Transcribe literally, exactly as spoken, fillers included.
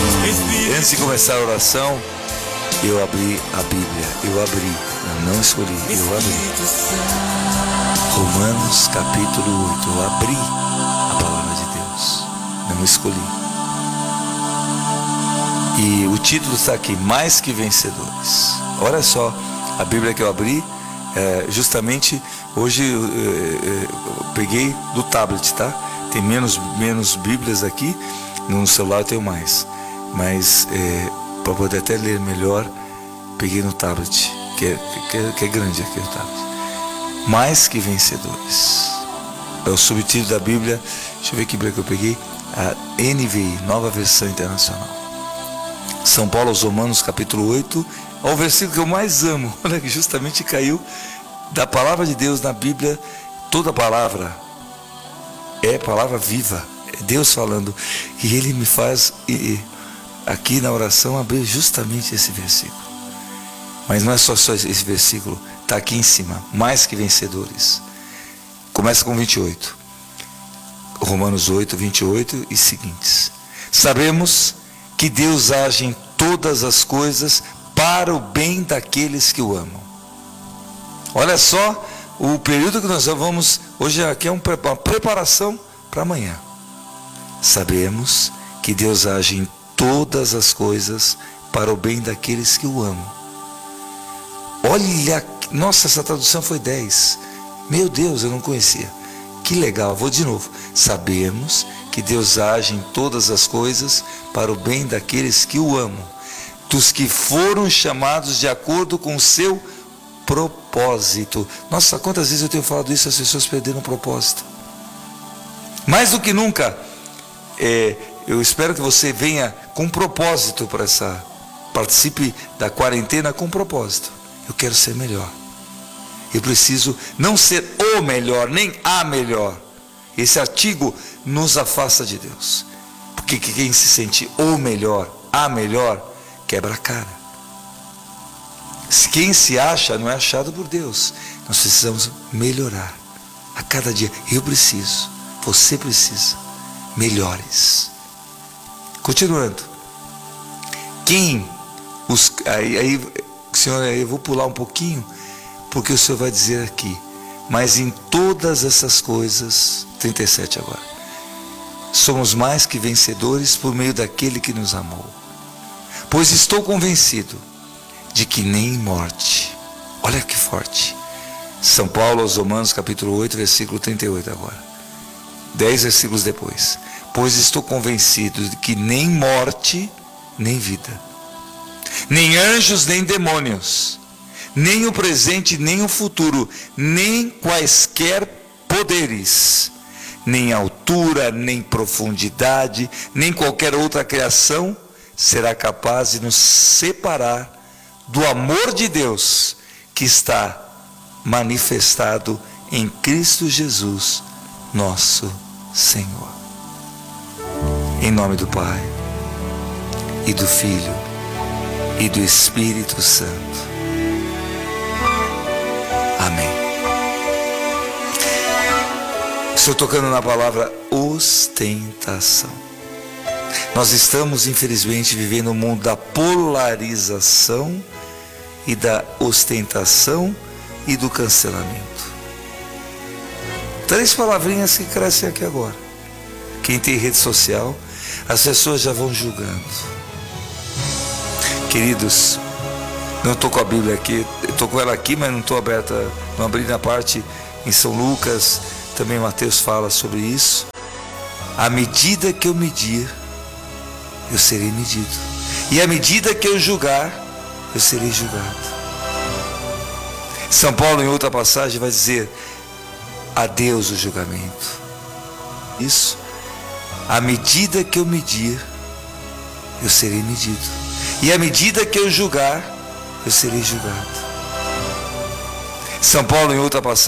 Antes de começar a oração, eu abri a Bíblia, eu abri, eu não escolhi, eu abri. Romanos capítulo oito, eu abri a palavra de Deus, não escolhi. E o título está aqui, Mais que Vencedores. Olha só, a Bíblia que eu abri, é, justamente hoje eu, eu, eu peguei do tablet, tá? Tem menos, menos Bíblias aqui, no celular eu tenho mais. Mas é, para poder até ler melhor, peguei no tablet, que é, que é, que é grande aqui o tablet. Mais que Vencedores. É o subtítulo da Bíblia, deixa eu ver que Bíblia que eu peguei, a N V I, Nova Versão Internacional. São Paulo aos Romanos, capítulo oito, é o versículo que eu mais amo. Olha que justamente caiu da palavra de Deus na Bíblia. Toda palavra é palavra viva, é Deus falando. E Ele me faz, e, aqui na oração, abrir justamente esse versículo. Mas não é só, só esse versículo, está aqui em cima, mais que vencedores. Começa com vinte e oito. Romanos oito, vinte e oito e seguintes. Sabemos que Deus age em todas as coisas para o bem daqueles que o amam. Olha só o período que nós vamos, hoje aqui é uma preparação para amanhã. Sabemos que Deus age em todas as coisas para o bem daqueles que o amam. Olha, nossa, essa tradução foi dez. Meu Deus, eu não conhecia. Que legal, vou de novo. Sabemos que Deus age em todas as coisas para o bem daqueles que o amam, dos que foram chamados de acordo com o seu propósito. Nossa, quantas vezes eu tenho falado isso, as pessoas perderam o propósito. Mais do que nunca, é, eu espero que você venha com propósito para essa, participe da quarentena com propósito. Eu quero ser melhor. Eu preciso não ser o melhor, nem a melhor. Esse artigo nos afasta de Deus. Porque quem se sente o melhor, a melhor, quebra a cara. Quem se acha não é achado por Deus. Nós precisamos melhorar. A cada dia, eu preciso, você precisa, melhores. Continuando. Quem, os, aí, aí, Senhor, eu vou pular um pouquinho, porque o Senhor vai dizer aqui, mas em todas essas coisas, trinta e sete agora, somos mais que vencedores por meio daquele que nos amou. Pois estou convencido de que nem morte, olha que forte, São Paulo aos Romanos capítulo oito, versículo trinta e oito agora, dez versículos depois, pois estou convencido de que nem morte, nem vida, nem anjos, nem demônios, nem o presente, nem o futuro, nem quaisquer poderes, nem altura, nem profundidade, nem qualquer outra criação será capaz de nos separar do amor de Deus que está manifestado em Cristo Jesus, nosso Senhor. Em nome do Pai, e do Filho, e do Espírito Santo. Amém. Estou tocando na palavra ostentação. Nós estamos, infelizmente, vivendo um mundo da polarização e da ostentação e do cancelamento. Três palavrinhas que crescem aqui agora. Quem tem rede social, as pessoas já vão julgando. Queridos, não estou com a Bíblia aqui, estou com ela aqui, mas não estou aberta, não abri na parte em São Lucas, também Mateus fala sobre isso. À medida que eu medir, eu serei medido. E à medida que eu julgar, eu serei julgado. São Paulo, em outra passagem, vai dizer, a Deus o julgamento. Isso. À medida que eu medir, eu serei medido. E à medida que eu julgar, eu serei julgado. São Paulo, em outra passagem,